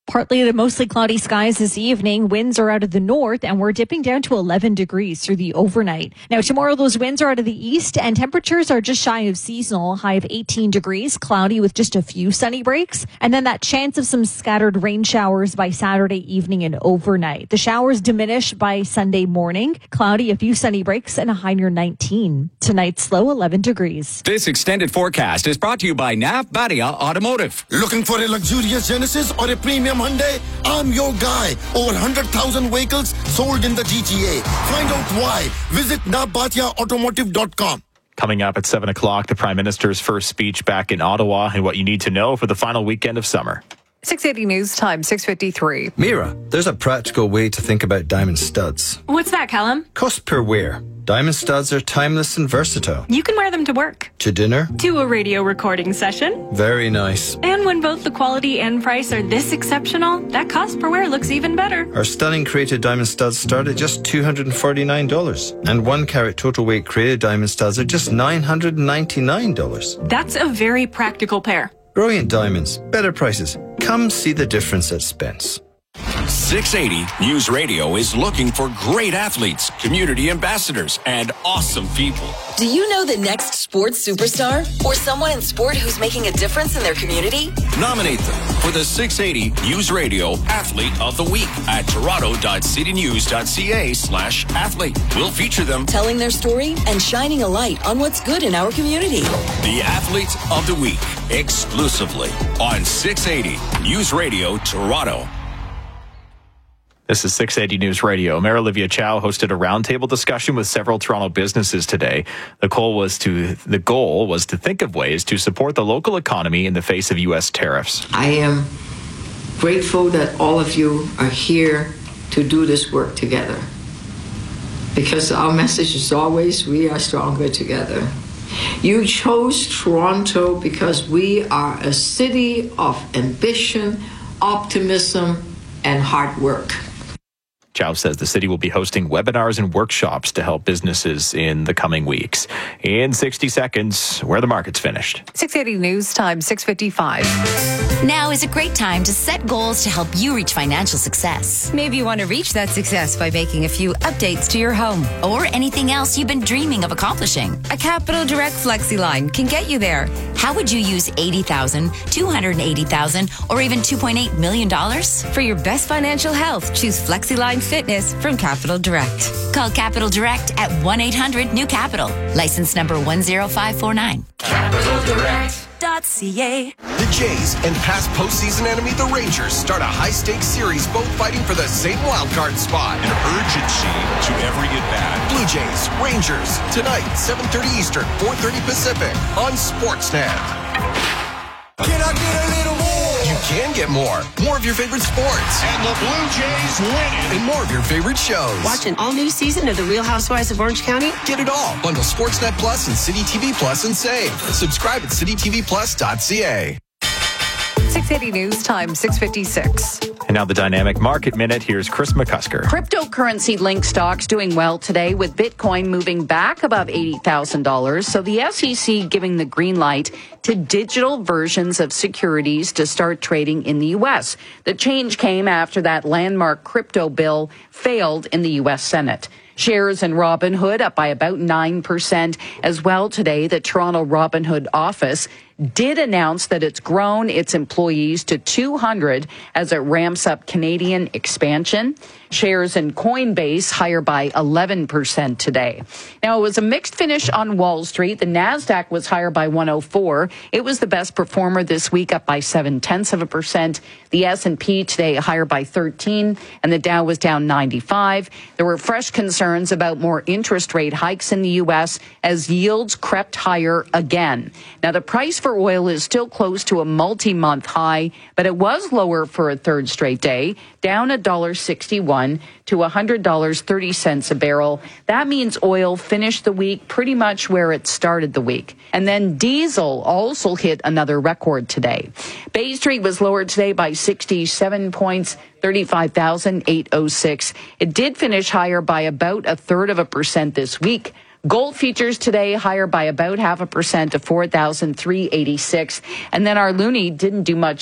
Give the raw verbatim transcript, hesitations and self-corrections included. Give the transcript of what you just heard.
Partly to mostly cloudy skies this evening. Winds are out of the north, and we're dipping down to eleven degrees through the overnight. Now, tomorrow, those winds are out of the east, and temperatures are just shy of seasonal. High of eighteen degrees, cloudy with just a few sunny breaks. And then that chance of some scattered rain showers by Saturday evening and overnight. The showers diminish by Sunday morning. Cloudy, a few sunny breaks, and a high near nineteen. Tonight's low, eleven degrees. This extended forecast is brought to you by Nav Badia Automotive. Looking for a luxurious Genesis or a premium Hyundai? I'm your guy. Over one hundred thousand vehicles sold in the G T A. Find out why. Visit nav badia automotive dot com. Coming up at seven o'clock, the Prime Minister's first speech back in Ottawa and what you need to know for the final weekend of summer. six eighty News Time, six fifty-three. Mira, there's a practical way to think about diamond studs. What's that, Callum? Cost per wear. Diamond studs are timeless and versatile. You can wear them to work. To dinner. To a radio recording session. Very nice. And when both the quality and price are this exceptional, that cost per wear looks even better. Our stunning created diamond studs start at just two hundred forty-nine dollars. And one carat total weight created diamond studs are just nine hundred ninety-nine dollars. That's a very practical pair. Brilliant diamonds, better prices. Come see the difference at Spence. six eighty News Radio is looking for great athletes, community ambassadors, and awesome people. Do you know the next sports superstar? Or someone in sport who's making a difference in their community? Nominate them for the six eighty News Radio Athlete of the Week at toronto.citynews.ca slash athlete. We'll feature them telling their story and shining a light on what's good in our community. The Athlete of the Week, exclusively on six eighty News Radio Toronto. This is six eighty News Radio. Mayor Olivia Chow hosted a roundtable discussion with several Toronto businesses today. The goal was to the goal was to think of ways to support the local economy in the face of U S tariffs. I am grateful that all of you are here to do this work together, because our message is always, we are stronger together. You chose Toronto because we are a city of ambition, optimism, and hard work. Chow says the city will be hosting webinars and workshops to help businesses in the coming weeks. In sixty seconds, where the market's finished. six eighty News Time, six fifty-five. Now is a great time to set goals to help you reach financial success. Maybe you want to reach that success by making a few updates to your home. Or anything else you've been dreaming of accomplishing. A Capital Direct Flexi line can get you there. How would you use eighty thousand dollars, two hundred eighty thousand dollars, or even two point eight million dollars? For your best financial health, choose Flexi Line Fitness from Capital Direct. Call Capital Direct at one eight hundred new capital. License number one zero five four nine. Capital Direct. .ca. The Jays and past postseason enemy, the Rangers, start a high-stakes series, both fighting for the same wildcard spot. An urgency to every at-bat. Blue Jays, Rangers, tonight, seven thirty Eastern, four thirty Pacific, on Sportsnet. Can I get a little more? You can get more. More of your favorite sports. And the Blue Jays win it. And more of your favorite shows. Watch an all-new season of The Real Housewives of Orange County. Get it all. Bundle Sportsnet Plus and City T V Plus and save. Subscribe at city t v plus dot c a. six eighty News Time, six fifty-six. And now the Dynamic Market Minute. Here's Chris McCusker. Cryptocurrency-linked stocks doing well today, with Bitcoin moving back above eighty thousand dollars. So the S E C giving the green light to digital versions of securities to start trading in the U S. The change came after that landmark crypto bill failed in the U S Senate. Shares in Robinhood up by about nine percent as well today. The Toronto Robinhood office did announce that it's grown its employees to two hundred as it ramps up Canadian expansion. Shares in Coinbase higher by eleven percent today. Now, it was a mixed finish on Wall Street. The NASDAQ was higher by one oh four. It was the best performer this week, up by seven tenths of a percent. The S and P today higher by thirteen, and the Dow was down ninety-five. There were fresh concerns about more interest rate hikes in the U S as yields crept higher again. Now, the price for oil is still close to a multi-month high, but it was lower for a third straight day, down one dollar sixty-one to one hundred dollars and thirty cents a barrel. That means oil finished the week pretty much where it started the week. And then diesel also hit another record today. Bay Street was lower today by sixty-seven points, thirty-five thousand eight hundred six. It did finish higher by about a third of a percent this week. Gold futures today higher by about half a percent to four thousand three hundred eighty-six. And then our loonie didn't do much